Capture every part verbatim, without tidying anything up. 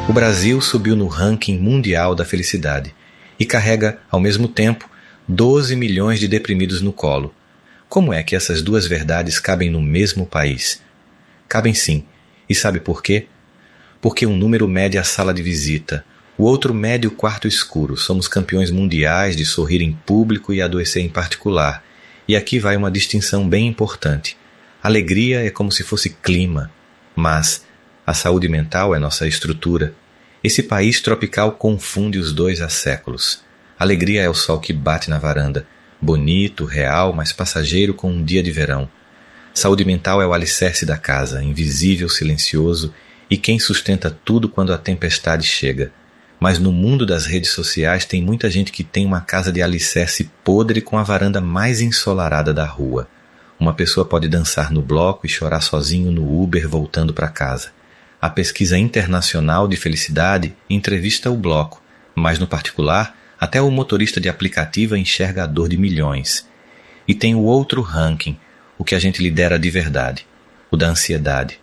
O Brasil subiu no ranking mundial da felicidade e carrega, ao mesmo tempo, doze milhões de deprimidos no colo. Como é que essas duas verdades cabem no mesmo país? Cabem sim. E sabe por quê? Porque um número mede a sala de visita, o outro mede o quarto escuro. Somos campeões mundiais de sorrir em público e adoecer em particular. E aqui vai uma distinção bem importante. Alegria é como se fosse clima, mas a saúde mental é nossa estrutura. Esse país tropical confunde os dois há séculos. Alegria é o sol que bate na varanda, bonito, real, mas passageiro com um dia de verão. Saúde mental é o alicerce da casa, invisível, silencioso, e quem sustenta tudo quando a tempestade chega. Mas no mundo das redes sociais tem muita gente que tem uma casa de alicerce podre com a varanda mais ensolarada da rua. Uma pessoa pode dançar no bloco e chorar sozinho no Uber voltando para casa. A pesquisa internacional de felicidade entrevista o bloco, mas no particular, até o motorista de aplicativo enxerga a dor de milhões. E tem o outro ranking, o que a gente lidera de verdade, o da ansiedade.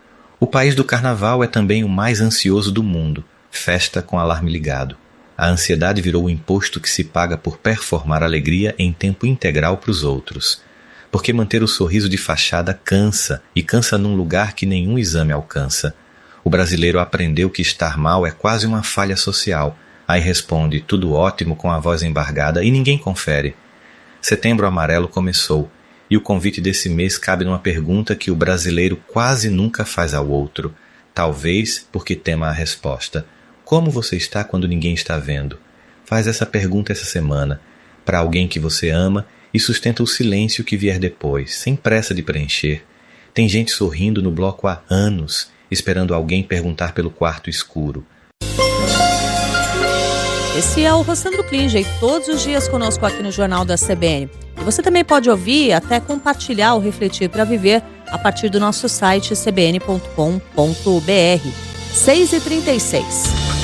O país do carnaval é também o mais ansioso do mundo, festa com alarme ligado. A ansiedade virou o imposto que se paga por performar alegria em tempo integral para os outros. Porque manter o sorriso de fachada cansa, e cansa num lugar que nenhum exame alcança. O brasileiro aprendeu que estar mal é quase uma falha social. Aí responde, tudo ótimo, com a voz embargada, e ninguém confere. Setembro Amarelo começou, e o convite desse mês cabe numa pergunta que o brasileiro quase nunca faz ao outro. Talvez porque tema a resposta. Como você está quando ninguém está vendo? Faz essa pergunta essa semana, para alguém que você ama, e sustenta o silêncio que vier depois, sem pressa de preencher. Tem gente sorrindo no bloco há anos, esperando alguém perguntar pelo quarto escuro. Esse é o Rossandro Klinger, todos os dias conosco aqui no Jornal da C B N. E você também pode ouvir, até compartilhar o Refletir para Viver a partir do nosso site c b n ponto com ponto b r. seis e trinta e seis.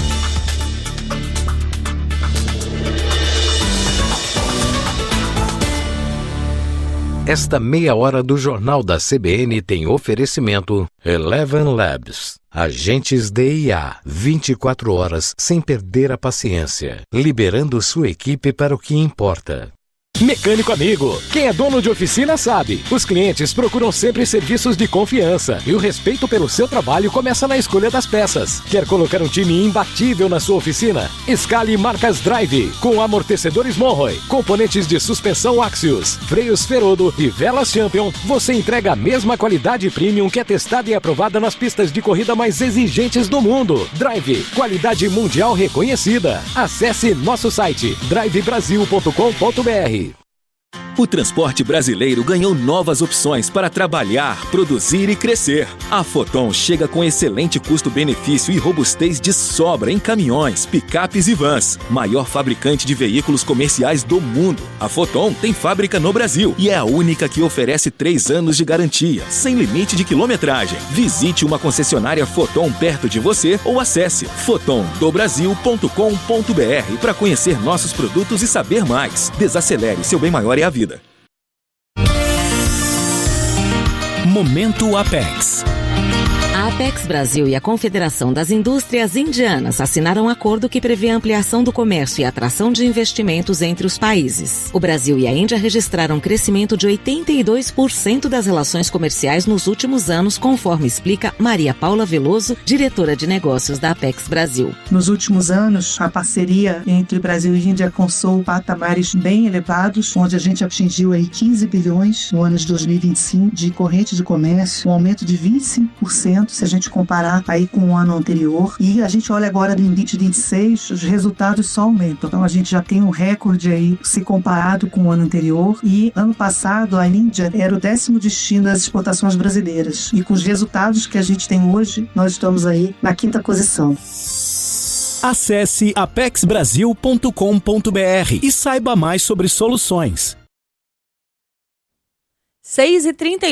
Esta meia hora do Jornal da C B N tem oferecimento Eleven Labs. Agentes de I A, vinte e quatro horas sem perder a paciência, liberando sua equipe para o que importa. Mecânico Amigo. Quem é dono de oficina sabe. Os clientes procuram sempre serviços de confiança e o respeito pelo seu trabalho começa na escolha das peças. Quer colocar um time imbatível na sua oficina? Escale marcas Drive, com amortecedores Monroe, componentes de suspensão Axios, freios Ferodo e velas Champion. Você entrega a mesma qualidade premium que é testada e aprovada nas pistas de corrida mais exigentes do mundo. Drive, qualidade mundial reconhecida. Acesse nosso site drive brasil ponto com ponto b r. O transporte brasileiro ganhou novas opções para trabalhar, produzir e crescer. A Foton chega com excelente custo-benefício e robustez de sobra em caminhões, picapes e vans. Maior fabricante de veículos comerciais do mundo. A Foton tem fábrica no Brasil e é a única que oferece três anos de garantia, sem limite de quilometragem. Visite uma concessionária Foton perto de você ou acesse foton do brasil ponto com ponto b r para conhecer nossos produtos e saber mais. Desacelere, seu bem maior é a vida. Momento Apex. A Apex Brasil e a Confederação das Indústrias Indianas assinaram um acordo que prevê a ampliação do comércio e a atração de investimentos entre os países. O Brasil e a Índia registraram um crescimento de oitenta e dois por cento das relações comerciais nos últimos anos, conforme explica Maria Paula Veloso, diretora de negócios da Apex Brasil. Nos últimos anos, a parceria entre Brasil e Índia alcançou patamares bem elevados, onde a gente atingiu aí quinze bilhões no ano de dois mil e vinte e cinco de corrente de comércio, um aumento de vinte e cinco por cento se a gente comparar aí com o ano anterior. E a gente olha agora em vinte e vinte e seis, os resultados só aumentam. Então a gente já tem um recorde aí se comparado com o ano anterior. E ano passado a Índia era o décimo destino das exportações brasileiras. E com os resultados que a gente tem hoje, nós estamos aí na quinta posição. Acesse apex brasil ponto com ponto b r e saiba mais sobre soluções. seis e trinta e nove.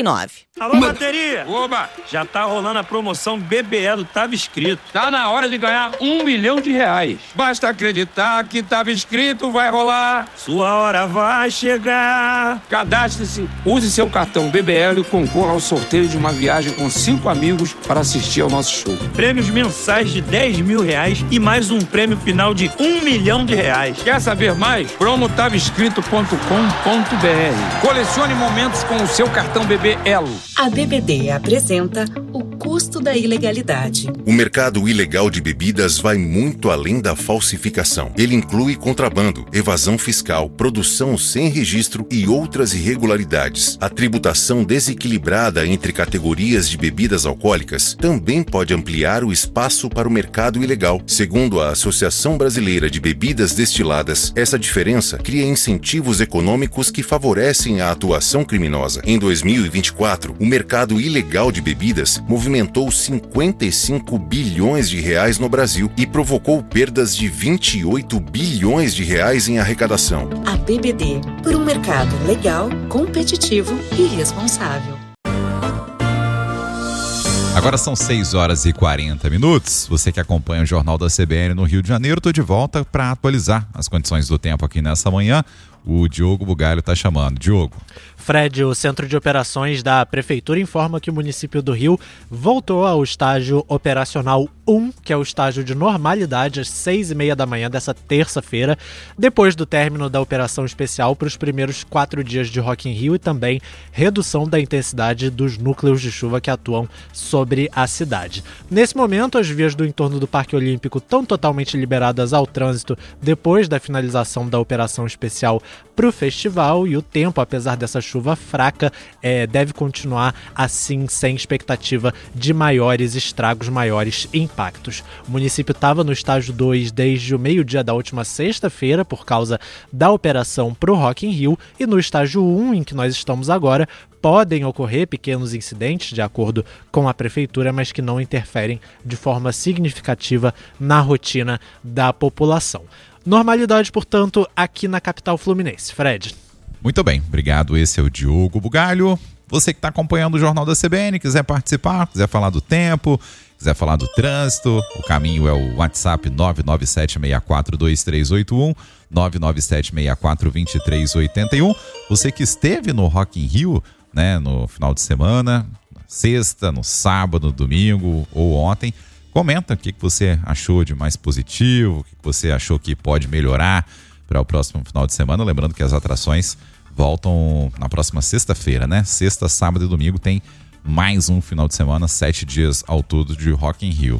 Alô, bateria! Oba! Já tá rolando a promoção B B L Tava Escrito. Tá na hora de ganhar um milhão de reais. Basta acreditar que tava escrito, vai rolar. Sua hora vai chegar. Cadastre-se, use seu cartão B B L e concorra ao sorteio de uma viagem com cinco amigos para assistir ao nosso show. Prêmios mensais de dez mil reais e mais um prêmio final de um milhão de reais. Quer saber mais? promo tava escrito ponto com ponto b r. Colecione momentos com o seu cartão B B L. A B B D apresenta o custo da ilegalidade. O mercado ilegal de bebidas vai muito além da falsificação. Ele inclui contrabando, evasão fiscal, produção sem registro e outras irregularidades. A tributação desequilibrada entre categorias de bebidas alcoólicas também pode ampliar o espaço para o mercado ilegal. Segundo a Associação Brasileira de Bebidas Destiladas, essa diferença cria incentivos econômicos que favorecem a atuação criminosa. Em dois mil e vinte e quatro, o mercado ilegal de bebidas movimentou cinquenta e cinco bilhões de reais no Brasil e provocou perdas de vinte e oito bilhões de reais em arrecadação. A B B D, por um mercado legal, competitivo e responsável. Agora são seis horas e quarenta minutos. Você que acompanha o Jornal da C B N no Rio de Janeiro, estou de volta para atualizar as condições do tempo aqui nessa manhã. O Diogo Bugalho está chamando. Diogo. Fred, o Centro de Operações da Prefeitura informa que o município do Rio voltou ao estágio operacional um, que é o estágio de normalidade, às seis e meia da manhã dessa terça-feira, depois do término da operação especial para os primeiros quatro dias de Rock in Rio e também redução da intensidade dos núcleos de chuva que atuam sobre a cidade. Nesse momento, as vias do entorno do Parque Olímpico estão totalmente liberadas ao trânsito depois da finalização da operação especial para o festival, e o tempo, apesar dessa chuva fraca, é, deve continuar assim, sem expectativa de maiores estragos, maiores impactos. O município estava no estágio dois desde o meio-dia da última sexta-feira por causa da operação para o Rock in Rio, e no estágio um, em que nós estamos agora, podem ocorrer pequenos incidentes, de acordo com a prefeitura, mas que não interferem de forma significativa na rotina da população. Normalidade, portanto, aqui na capital fluminense. Fred. Muito bem, obrigado. Esse é o Diogo Bugalho. Você que está acompanhando o Jornal da C B N, quiser participar, quiser falar do tempo, quiser falar do trânsito, o caminho é o WhatsApp nove nove sete seis quatro dois três oito um, nove nove sete seis quatro dois três oito um. Você que esteve no Rock in Rio, né, no final de semana, sexta, no sábado, no domingo ou ontem, comenta o que você achou de mais positivo, o que você achou que pode melhorar para o próximo final de semana. Lembrando que as atrações voltam na próxima sexta-feira, né? Sexta, sábado e domingo tem mais um final de semana, sete dias ao todo de Rock in Rio.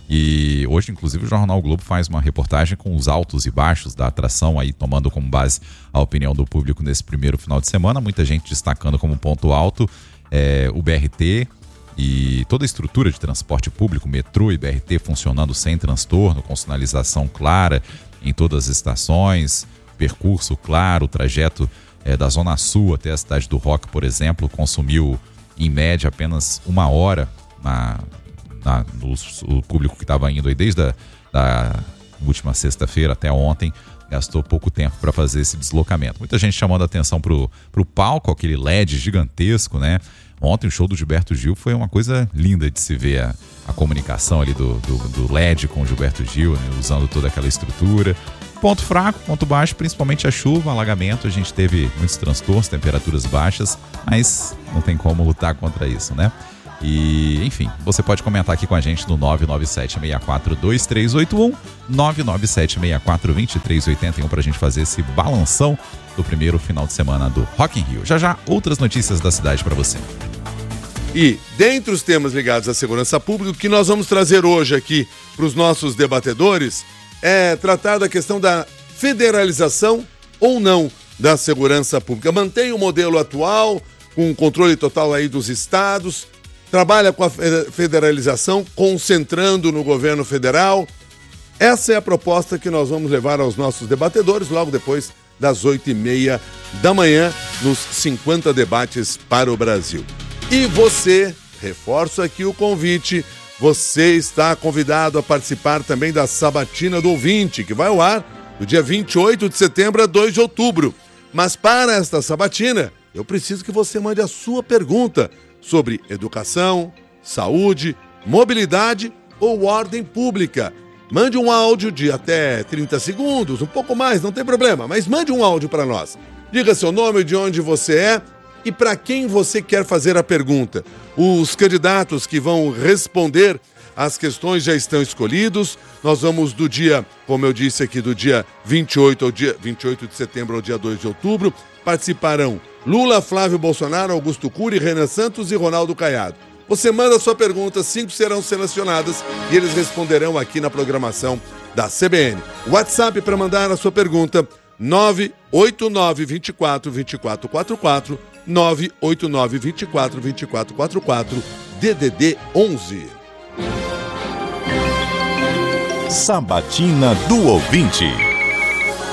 E hoje, inclusive, o Jornal o Globo faz uma reportagem com os altos e baixos da atração, aí tomando como base a opinião do público nesse primeiro final de semana. Muita gente destacando como ponto alto é, o B R T, e toda a estrutura de transporte público, metrô e B R T funcionando sem transtorno, com sinalização clara em todas as estações, percurso claro, o trajeto é, da Zona Sul até a cidade do Rock, por exemplo, consumiu em média apenas uma hora na, na, no, o público que estava indo aí desde a da última sexta-feira até ontem, gastou pouco tempo para fazer esse deslocamento. Muita gente chamando a atenção para o palco, aquele L E D gigantesco, né? Ontem o show do Gilberto Gil foi uma coisa linda de se ver a, a comunicação ali do, do, do L E D com o Gilberto Gil, né, usando toda aquela estrutura. Ponto fraco, ponto baixo, principalmente a chuva, alagamento. A gente teve muitos transtornos, temperaturas baixas, mas não tem como lutar contra isso, né? E, enfim, você pode comentar aqui com a gente no nove nove sete seis quatro dois três oito um, nove nove sete seis quatro dois três oito um, para a gente fazer esse balanção do primeiro final de semana do Rock in Rio. Já já, outras notícias da cidade para você. E, dentre os temas ligados à segurança pública, o que nós vamos trazer hoje aqui para os nossos debatedores é tratar da questão da federalização ou não da segurança pública. Mantém o modelo atual, com controle total aí dos estados, trabalha com a federalização, concentrando no governo federal. Essa é a proposta que nós vamos levar aos nossos debatedores logo depois das oito e meia da manhã, nos cinquenta debates para o Brasil. E você, reforço aqui o convite, você está convidado a participar também da Sabatina do Ouvinte, que vai ao ar do dia vinte e oito de setembro a dois de outubro. Mas para esta sabatina, eu preciso que você mande a sua pergunta sobre educação, saúde, mobilidade ou ordem pública. Mande um áudio de até trinta segundos, um pouco mais, não tem problema, mas mande um áudio para nós. Diga seu nome, de onde você é e para quem você quer fazer a pergunta. Os candidatos que vão responder as questões já estão escolhidos. Nós vamos do dia, como eu disse aqui, do dia vinte e oito, ao dia vinte e oito de setembro ao dia dois de outubro. Participarão Lula, Flávio Bolsonaro, Augusto Cury, Renan Santos e Ronaldo Caiado. Você manda a sua pergunta, cinco serão selecionadas e eles responderão aqui na programação da C B N. WhatsApp para mandar a sua pergunta, nove oito nove, dois quatro, dois quatro quatro quatro, nove oito nove, dois quatro, dois quatro quatro quatro, D D D onze. Sabatina do Ouvinte.